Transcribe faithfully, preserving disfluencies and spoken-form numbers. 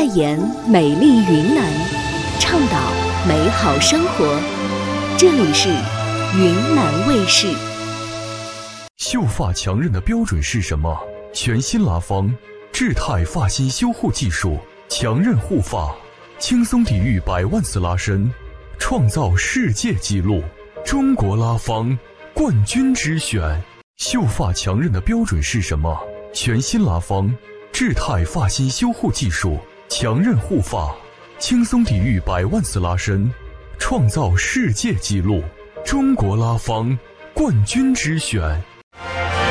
言美丽云南，倡导美好生活。这里是云南卫视。 秀发强韧的标准是什么？全新拉芳智泰发型修护技术，强韧护发，轻松抵御百万次拉伸，创造世界纪录。中国拉芳冠军之选。秀发强韧的标准是什么？全新拉芳智泰发型修护技术，强韧护发，轻松抵御百万次拉伸，创造世界纪录。中国拉芳冠军之选。